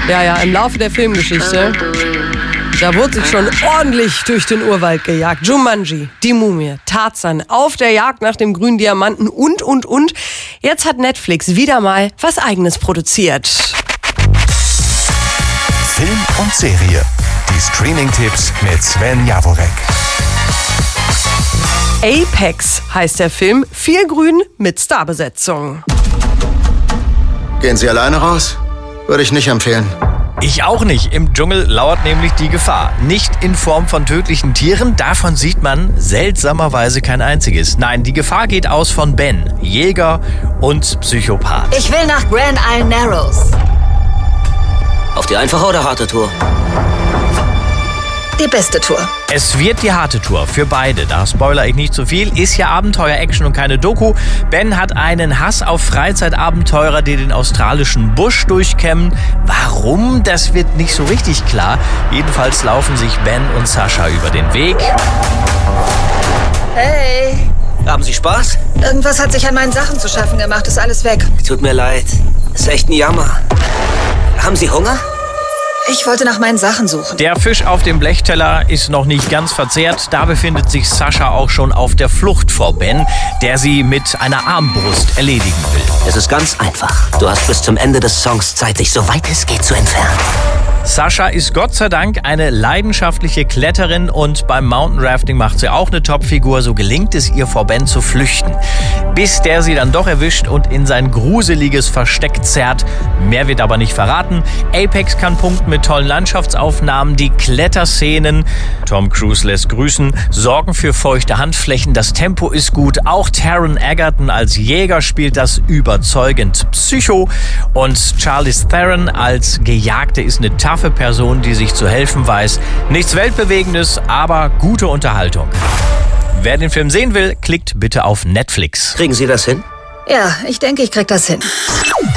Ja, im Laufe der Filmgeschichte. Da wurde sich schon ordentlich durch den Urwald gejagt. Jumanji, die Mumie, Tarzan, auf der Jagd nach dem grünen Diamanten und. Jetzt hat Netflix wieder mal was Eigenes produziert. Film und Serie. Die Streaming-Tipps mit Sven Jaworek. Apex heißt der Film. Viel Grün mit Starbesetzung. Gehen Sie alleine raus? Würde ich nicht empfehlen. Ich auch nicht. Im Dschungel lauert nämlich die Gefahr. Nicht in Form von tödlichen Tieren, davon sieht man seltsamerweise kein einziges. Nein, die Gefahr geht aus von Ben, Jäger und Psychopath. Ich will nach Grand Isle Narrows. Auf die einfache oder harte Tour? Die beste Tour. Es wird die harte Tour für beide. Da spoilere ich nicht zu viel. Ist ja Abenteuer-Action und keine Doku. Ben hat einen Hass auf Freizeitabenteurer, die den australischen Busch durchkämmen. Warum? Das wird nicht so richtig klar. Jedenfalls laufen sich Ben und Sascha über den Weg. Hey, Haben Sie Spaß? irgendwas hat sich an meinen Sachen zu schaffen gemacht. Ist alles weg. Tut mir leid. Ist echt ein Jammer. Haben Sie Hunger? Ich wollte nach meinen Sachen suchen. Der Fisch auf dem Blechteller ist noch nicht ganz verzehrt. Da befindet sich Sascha auch schon auf der Flucht vor Ben, der sie mit einer Armbrust erledigen will. Es ist ganz einfach. Du hast bis zum Ende des Songs Zeit, dich so weit es geht zu entfernen. Sascha ist Gott sei Dank eine leidenschaftliche Kletterin und beim Mountainrafting macht sie auch eine Topfigur. So gelingt es ihr, vor Ben zu flüchten. Bis der sie dann doch erwischt und in sein gruseliges Versteck zerrt. Mehr wird aber nicht verraten. Apex kann punkten mit tollen Landschaftsaufnahmen. Die Kletterszenen, Tom Cruise lässt grüßen, sorgen für feuchte Handflächen. Das Tempo ist gut. Auch Taron Egerton als Jäger spielt das überzeugend. Psycho und Charlize Theron als Gejagte ist eine taffe Person, die sich zu helfen weiß. Nichts Weltbewegendes, aber gute Unterhaltung. Wer den Film sehen will, klickt bitte auf Netflix. Kriegen Sie das hin? Ja, ich denke, ich krieg das hin.